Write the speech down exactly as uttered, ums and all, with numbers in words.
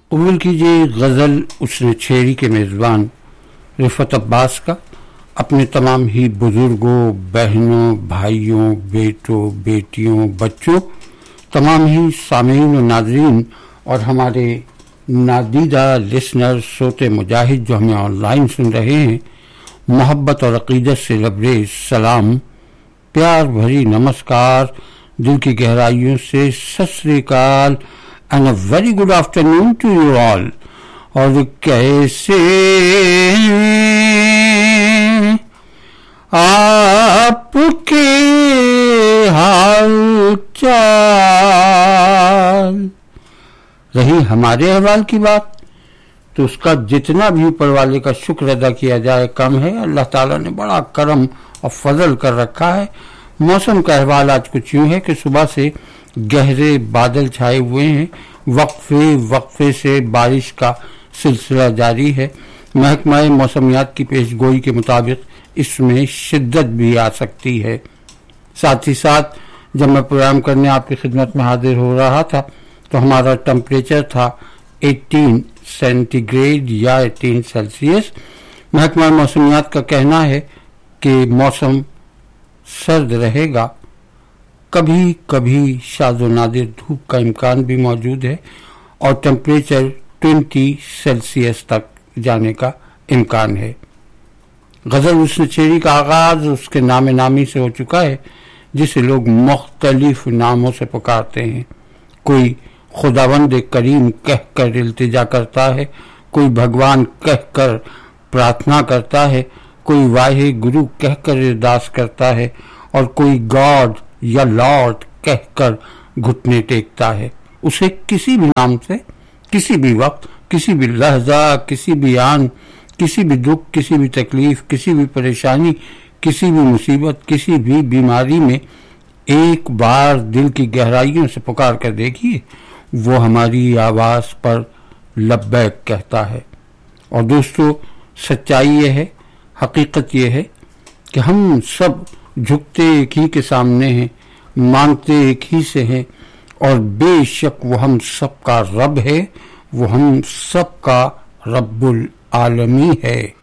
قبول کیجیے غزل اسن چھیری کے میزبان رفعت عباس کا اپنے تمام ہی بزرگوں، بہنوں، بھائیوں، بیٹوں، بیٹیوں، بچوں، تمام ہی سامعین و ناظرین اور ہمارے نادیدہ لسنر سوتے مجاہد جو ہمیں آن لائن سن رہے ہیں، محبت اور عقیدت سے لبریز سلام، پیار بھری نمسکار، دل کی گہرائیوں سے ست سری اکال and a very good afternoon to you all. اور کیسے آپ کے حال چال رہی ہمارے احوال کی بات تو اس کا جتنا بھی اوپر والے کا شکر ادا کیا جائے کم ہے۔ اللہ تعالیٰ نے بڑا کرم اور فضل کر رکھا ہے۔ موسم کا احوال آج کچھ یوں ہے کہ صبح سے گہرے بادل چھائے ہوئے ہیں، وقفے وقفے سے بارش کا سلسلہ جاری ہے۔ محکمہ موسمیات کی پیش گوئی کے مطابق اس میں شدت بھی آ سکتی ہے۔ ساتھ ہی ساتھ جب میں پروگرام کرنے آپ کی خدمت میں حاضر ہو رہا تھا تو ہمارا ٹمپریچر تھا اٹھارہ سینٹی گریڈ یا اٹھارہ سیلسیس۔ محکمہ موسمیات کا کہنا ہے کہ موسم سرد رہے گا، کبھی کبھی شاذ و نادر دھوپ کا امکان بھی موجود ہے اور ٹمپریچر بیس سیلسیس تک جانے کا امکان ہے۔ غزل حسن چھیری کا آغاز اس کے نام نامی سے ہو چکا ہے جسے لوگ مختلف ناموں سے پکارتے ہیں۔ کوئی خداوند کریم کہہ کر التجا کرتا ہے، کوئی بھگوان کہہ کر پرارتھنا کرتا ہے، کوئی واہے گرو کہہ کر ارداس کرتا ہے اور کوئی گاڈ یا لارڈ کہہ کر گھٹنے ٹیکتا ہے۔ اسے کسی بھی نام سے، کسی بھی وقت، کسی بھی لحظہ، کسی بھی آن، کسی بھی دکھ، کسی بھی تکلیف، کسی بھی پریشانی، کسی بھی مصیبت، کسی بھی بیماری میں ایک بار دل کی گہرائیوں سے پکار کر دیکھیے، وہ ہماری آواز پر لبیک کہتا ہے۔ اور دوستو، سچائی یہ ہے، حقیقت یہ ہے کہ ہم سب جھکتے ایک ہی کے سامنے ہیں، مانگتے ایک ہی سے ہیں، اور بے شک وہ ہم سب کا رب ہے، وہ ہم سب کا رب العالمین ہے۔